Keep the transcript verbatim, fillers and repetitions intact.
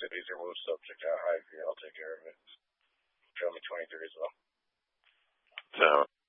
cities are most subject to high fever, I'll take care of it. Show me twenty-three as well. So